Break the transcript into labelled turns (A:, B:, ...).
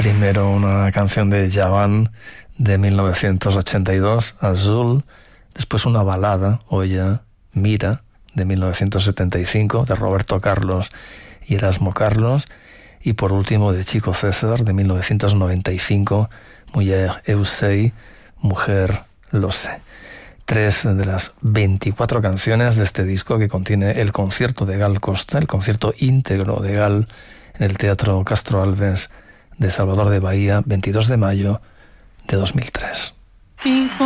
A: Primero una canción de Javan de 1982, Azul. Después una balada, Oye, Mira, de 1975, de Roberto Carlos y Erasmo Carlos. Y por último de Chico César, de 1995, Mujer eu sei, Mujer lo sé. 3 de las 24 canciones de este disco que contiene el concierto de Gal Costa, el concierto íntegro de Gal en el Teatro Castro Alves de Salvador de Bahía, 22 de mayo de 2003.